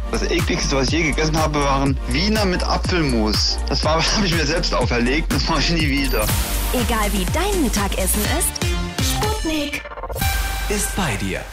Das ekligste, was ich je gegessen habe, waren Wiener mit Apfelmus. Das habe ich mir selbst auferlegt, das mache ich nie wieder. Egal wie dein Mittagessen ist, Sputnik Ist bei dir.